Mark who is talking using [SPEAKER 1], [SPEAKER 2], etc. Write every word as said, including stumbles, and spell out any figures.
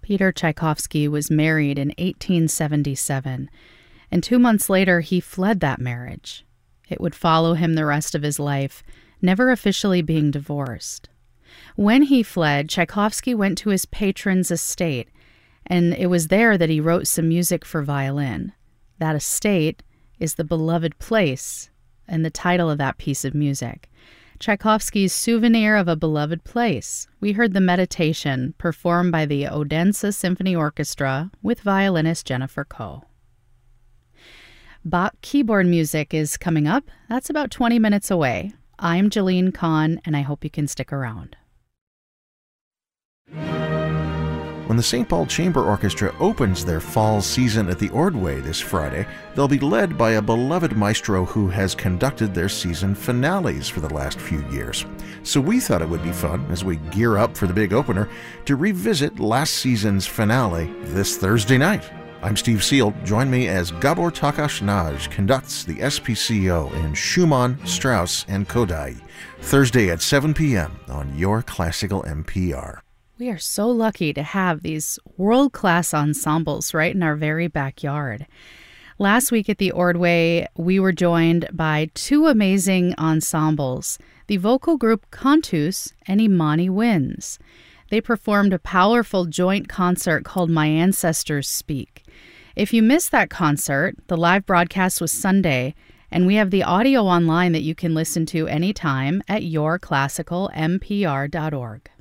[SPEAKER 1] Peter Tchaikovsky was married in eighteen seventy-seven, and two months later he fled that marriage. It would follow him the rest of his life, never officially being divorced. When he fled, Tchaikovsky went to his patron's estate, and it was there that he wrote some music for violin. That estate is The Beloved Place, and the title of that piece of music. Tchaikovsky's Souvenir of a Beloved Place. We heard the Meditation, performed by the Odense Symphony Orchestra with violinist Jennifer Koh. Bach keyboard music is coming up. That's about twenty minutes away. I'm Jalene Kahn, and I hope you can stick around.
[SPEAKER 2] When the Saint Paul Chamber Orchestra opens their fall season at the Ordway this Friday, they'll be led by a beloved maestro who has conducted their season finales for the last few years. So we thought it would be fun, as we gear up for the big opener, to revisit last season's finale this Thursday night. I'm Steve Seal. Join me as Gabor Takács conducts the S P C O in Schumann, Strauss, and Kodály, Thursday at seven p.m. on Your Classical N P R.
[SPEAKER 1] We are so lucky to have these world-class ensembles right in our very backyard. Last week at the Ordway, we were joined by two amazing ensembles, the vocal group Cantus and Imani Winds. They performed a powerful joint concert called My Ancestors Speak. If you missed that concert, the live broadcast was Sunday, and we have the audio online that you can listen to anytime at your classical n p r dot org.